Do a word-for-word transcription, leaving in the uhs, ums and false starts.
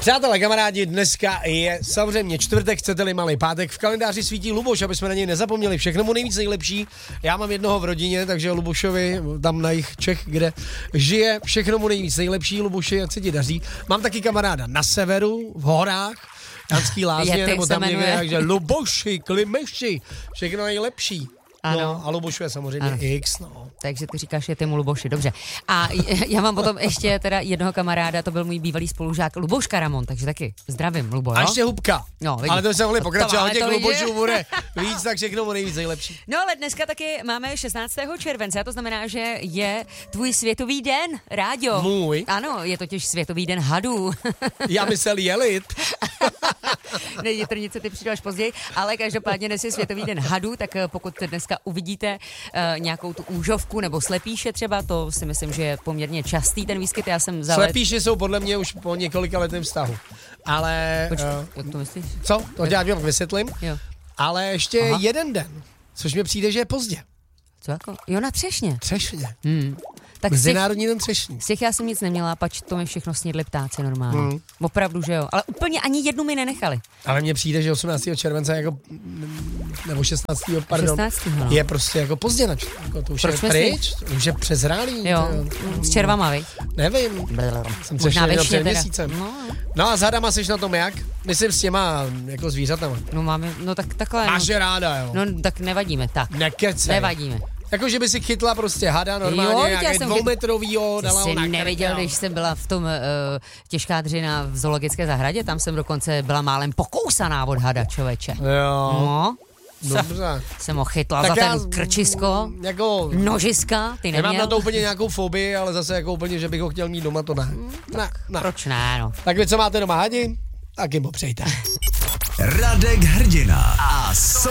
Přátelé, kamarádi, dneska je samozřejmě čtvrtek, chcete-li malý pátek, v kalendáři svítí Luboš, aby jsme na něj nezapomněli, všechno mu nejvíc nejlepší. Já mám jednoho v rodině, takže Lubošovi tam na jich Čech, kde žije, všechno mu nejvíc nejlepší, Luboši, ať se ti daří. Mám taky kamaráda na severu, v horách, Janský Lázně, nebo tam někde, takže Luboši, Klimeši, všechno nejlepší. Ano. No, a Lubošu je samozřejmě ano. X, no. Takže ty říkáš, že ty mu Luboši, dobře. A já mám potom ještě teda jednoho kamaráda, to byl můj bývalý spolužák Luboš Karamon, takže taky zdravím, Lubo, jo? A ještě Hubka. No, ale to se mohli pokračovat, těch lidi. Lubošů bude víc, tak všechno mu nejvíc nejlepší. No ale dneska taky máme šestnáctého července, a to znamená, že je tvůj světový den, Ráďo. Můj? Ano, je totiž světový den hadů. Já myslel jelit. Ne, jitrnice ty přijdeš později, ale každopádně dnes je světový den hadů, tak pokud dneska uvidíte uh, nějakou tu úžovku nebo slepíše třeba, to si myslím, že je poměrně častý ten výskyt. Já jsem za Slepíše jsou podle mě už po několika letém vztahu. Ale... Počkej, uh, jak to myslíš? Co? To já vám vysvětlím. Jo. Ale ještě Aha. jeden den, což mi přijde, že je pozdě. Co jako? Jo, na třešně. Třešně. Hmm. Tak Mezinárodní den třešní. Z těch já jsem nic neměla, pač to mi všechno snědli ptáci normálně. Hmm. Opravdu, že jo. Ale úplně ani jednu mi nenechali. Ale mně přijde, že osmnáctého července jako, nebo šestnáctého pardon, šestnáctého No. je prostě jako pozdě na jako to už Proč je pryč, už je přezrálý. Jo, to, s červama, viď? Nevím, jsem Možná třešně vešně před teda. měsícem. No. no a s hadama seš na tom jak? Myslím s těma jako zvířatama. No máme, no tak takhle. Máš no, je ráda, jo? no tak nevadíme, tak. Nekecej. Nevadíme. Jako, že by si chytla prostě hada normálně, nějaký dvoumetrovýho, dala ho jsi na neviděl, krk, když jsem byla v tom uh, těžká dřina v zoologické zahradě, tam jsem dokonce byla málem pokousaná od hada, člověče. Jo. No. Dobře. Jsem ho chytla tak za já, ten krčisko, jako, nožiska, ty neměl. Nemám na to úplně nějakou fobii, ale zase jako úplně, že bych ho chtěl mít doma, to ne. ne, ne. Proč ne, no. Tak vy, co máte doma hadi, tak jim popřejte. Radek Hrdina a